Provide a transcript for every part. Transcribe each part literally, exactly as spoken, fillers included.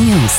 News.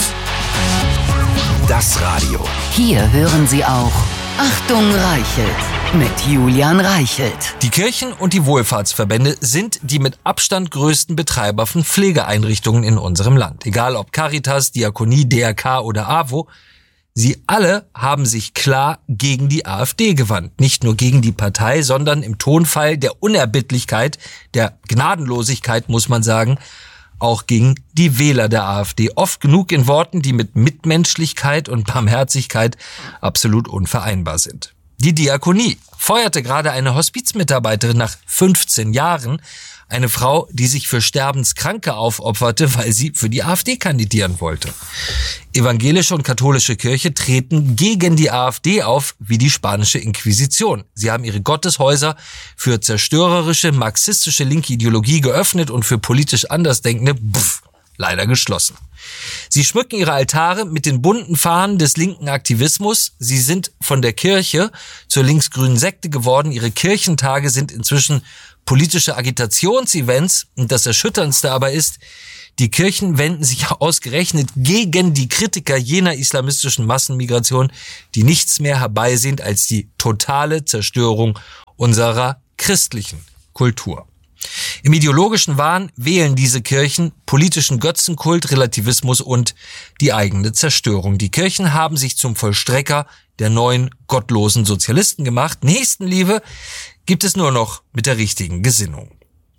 Das Radio. Hier hören Sie auch Achtung Reichelt mit Julian Reichelt. Die Kirchen und die Wohlfahrtsverbände sind die mit Abstand größten Betreiber von Pflegeeinrichtungen in unserem Land. Egal ob Caritas, Diakonie, D R K oder AWO, sie alle haben sich klar gegen die AfD gewandt. Nicht nur gegen die Partei, sondern im Tonfall der Unerbittlichkeit, der Gnadenlosigkeit, muss man sagen, auch gegen die Wähler der AfD. Oft genug in Worten, die mit Mitmenschlichkeit und Barmherzigkeit absolut unvereinbar sind. Die Diakonie feuerte gerade eine Hospizmitarbeiterin nach fünfzehn Jahren, eine Frau, die sich für Sterbenskranke aufopferte, weil sie für die AfD kandidieren wollte. Evangelische und katholische Kirche treten gegen die AfD auf wie die spanische Inquisition. Sie haben ihre Gotteshäuser für zerstörerische, marxistische linke Ideologie geöffnet und für politisch Andersdenkende pff, leider geschlossen. Sie schmücken ihre Altare mit den bunten Fahnen des linken Aktivismus. Sie sind von der Kirche zur linksgrünen Sekte geworden. Ihre Kirchentage sind inzwischen politische Agitationsevents. Und das Erschütterndste aber ist, die Kirchen wenden sich ausgerechnet gegen die Kritiker jener islamistischen Massenmigration, die nichts mehr herbeisehnt als die totale Zerstörung unserer christlichen Kultur. Im ideologischen Wahn wählen diese Kirchen politischen Götzenkult, Relativismus und die eigene Zerstörung. Die Kirchen haben sich zum Vollstrecker der neuen gottlosen Sozialisten gemacht. Nächstenliebe gibt es nur noch mit der richtigen Gesinnung.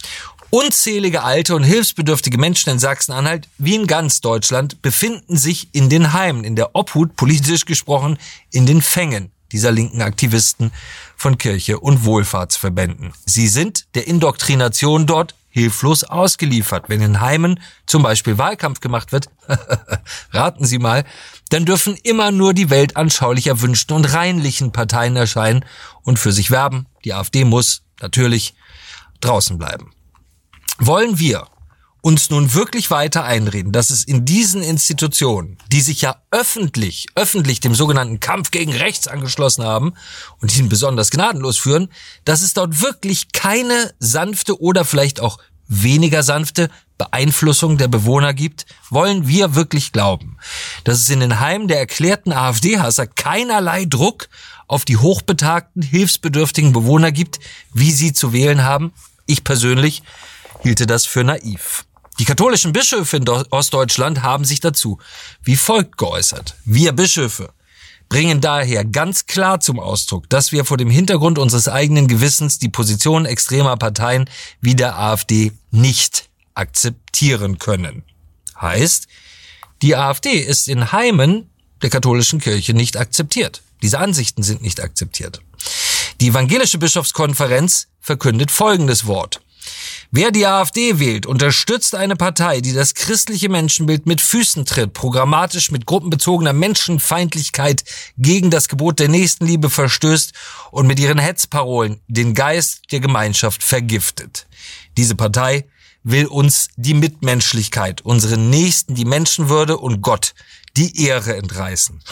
Unzählige alte und hilfsbedürftige Menschen in Sachsen-Anhalt, wie in ganz Deutschland, befinden sich in den Heimen, in der Obhut, politisch gesprochen, in den Fängen dieser linken Aktivisten von Kirche und Wohlfahrtsverbänden. Sie sind der Indoktrination dort hilflos ausgeliefert. Wenn in Heimen zum Beispiel Wahlkampf gemacht wird, raten Sie mal, dann dürfen immer nur die weltanschaulich erwünschten und reinlichen Parteien erscheinen und für sich werben. Die AfD muss natürlich draußen bleiben. Wollen wir uns nun wirklich weiter einreden, dass es in diesen Institutionen, die sich ja öffentlich, öffentlich dem sogenannten Kampf gegen rechts angeschlossen haben und ihn besonders gnadenlos führen, dass es dort wirklich keine sanfte oder vielleicht auch weniger sanfte Beeinflussung der Bewohner gibt? Wollen wir wirklich glauben, dass es in den Heimen der erklärten AfD-Hasser keinerlei Druck auf die hochbetagten, hilfsbedürftigen Bewohner gibt, wie sie zu wählen haben? Ich persönlich hielte das für naiv. Die katholischen Bischöfe in Ostdeutschland haben sich dazu wie folgt geäußert. Wir Bischöfe bringen daher ganz klar zum Ausdruck, dass wir vor dem Hintergrund unseres eigenen Gewissens die Position extremer Parteien wie der AfD nicht akzeptieren können. Heißt, die AfD ist in Heimen der katholischen Kirche nicht akzeptiert. Diese Ansichten sind nicht akzeptiert. Die evangelische Bischofskonferenz verkündet folgendes Wort. Wer die AfD wählt, unterstützt eine Partei, die das christliche Menschenbild mit Füßen tritt, programmatisch mit gruppenbezogener Menschenfeindlichkeit gegen das Gebot der Nächstenliebe verstößt und mit ihren Hetzparolen den Geist der Gemeinschaft vergiftet. Diese Partei will uns die Mitmenschlichkeit, unseren Nächsten, die Menschenwürde und Gott die Ehre entreißen.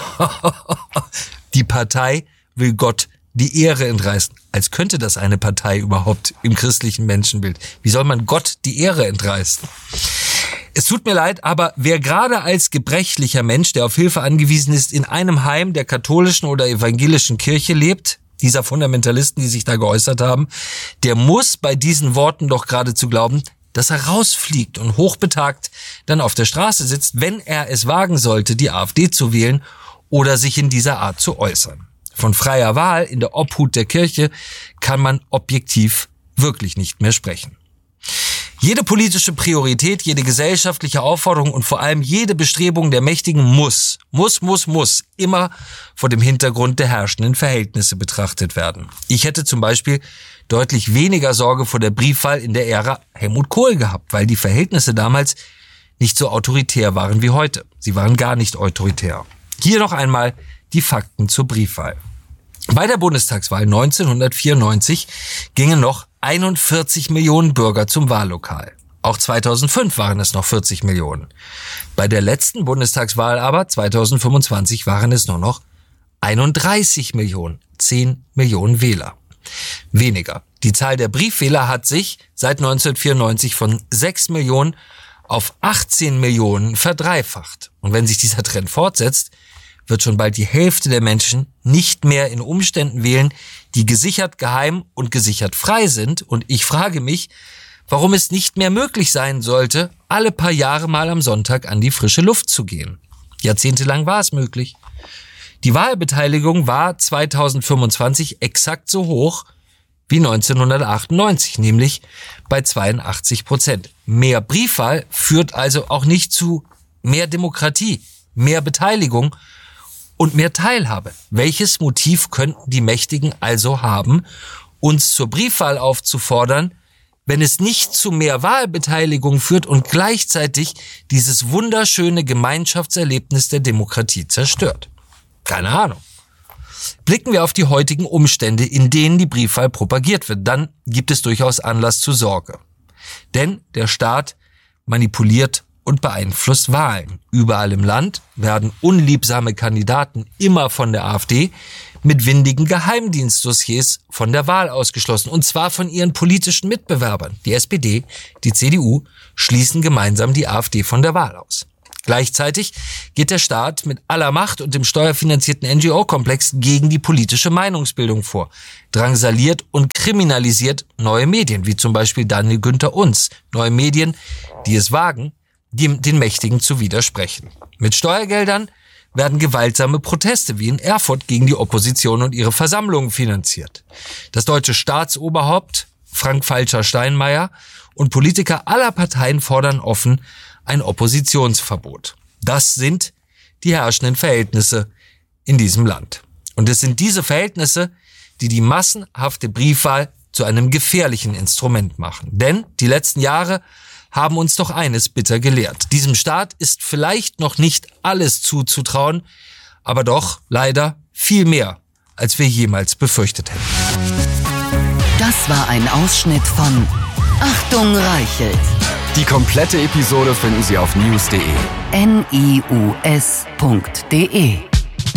Die Partei will Gott die Ehre entreißen. Als könnte das eine Partei überhaupt im christlichen Menschenbild. Wie soll man Gott die Ehre entreißen? Es tut mir leid, aber wer gerade als gebrechlicher Mensch, der auf Hilfe angewiesen ist, in einem Heim der katholischen oder evangelischen Kirche lebt, dieser Fundamentalisten, die sich da geäußert haben, der muss bei diesen Worten doch geradezu glauben, dass er rausfliegt und hochbetagt dann auf der Straße sitzt, wenn er es wagen sollte, die AfD zu wählen oder sich in dieser Art zu äußern. Von freier Wahl in der Obhut der Kirche kann man objektiv wirklich nicht mehr sprechen. Jede politische Priorität, jede gesellschaftliche Aufforderung und vor allem jede Bestrebung der Mächtigen muss, muss, muss, muss immer vor dem Hintergrund der herrschenden Verhältnisse betrachtet werden. Ich hätte zum Beispiel deutlich weniger Sorge vor der Briefwahl in der Ära Helmut Kohl gehabt, weil die Verhältnisse damals nicht so autoritär waren wie heute. Sie waren gar nicht autoritär. Hier noch einmal die Fakten zur Briefwahl. Bei der Bundestagswahl neunzehnhundertvierundneunzig gingen noch einundvierzig Millionen Bürger zum Wahllokal. Auch zweitausendfünf waren es noch vierzig Millionen. Bei der letzten Bundestagswahl aber, zweitausendfünfundzwanzig, waren es nur noch einunddreißig Millionen, zehn Millionen Wähler. Weniger. Die Zahl der Briefwähler hat sich seit neunzehnhundertvierundneunzig von sechs Millionen auf achtzehn Millionen verdreifacht. Und wenn sich dieser Trend fortsetzt, wird schon bald die Hälfte der Menschen nicht mehr in Umständen wählen, die gesichert geheim und gesichert frei sind. Und ich frage mich, warum es nicht mehr möglich sein sollte, alle paar Jahre mal am Sonntag an die frische Luft zu gehen. Jahrzehntelang war es möglich. Die Wahlbeteiligung war zweitausendfünfundzwanzig exakt so hoch wie neunzehnhundertachtundneunzig, nämlich bei zweiundachtzig Prozent. Mehr Briefwahl führt also auch nicht zu mehr Demokratie, mehr Beteiligung und mehr Teilhabe. Welches Motiv könnten die Mächtigen also haben, uns zur Briefwahl aufzufordern, wenn es nicht zu mehr Wahlbeteiligung führt und gleichzeitig dieses wunderschöne Gemeinschaftserlebnis der Demokratie zerstört? Keine Ahnung. Blicken wir auf die heutigen Umstände, in denen die Briefwahl propagiert wird, dann gibt es durchaus Anlass zur Sorge. Denn der Staat manipuliert und beeinflusst Wahlen. Überall im Land werden unliebsame Kandidaten immer von der AfD mit windigen Geheimdienstdossiers von der Wahl ausgeschlossen, und zwar von ihren politischen Mitbewerbern. Die S P D, die C D U schließen gemeinsam die AfD von der Wahl aus. Gleichzeitig geht der Staat mit aller Macht und dem steuerfinanzierten N G O-Komplex gegen die politische Meinungsbildung vor, drangsaliert und kriminalisiert neue Medien, wie zum Beispiel Daniel Günther Uns, neue Medien, die es wagen, den Mächtigen zu widersprechen. Mit Steuergeldern werden gewaltsame Proteste wie in Erfurt gegen die Opposition und ihre Versammlungen finanziert. Das deutsche Staatsoberhaupt Frank-Walter Steinmeier und Politiker aller Parteien fordern offen ein Oppositionsverbot. Das sind die herrschenden Verhältnisse in diesem Land. Und es sind diese Verhältnisse, die die massenhafte Briefwahl zu einem gefährlichen Instrument machen. Denn die letzten Jahre haben uns doch eines bitter gelehrt. Diesem Staat ist vielleicht noch nicht alles zuzutrauen, aber doch leider viel mehr, als wir jemals befürchtet hätten. Das war ein Ausschnitt von Achtung Reichelt. Die komplette Episode finden Sie auf news punkt de. N I U S punkt de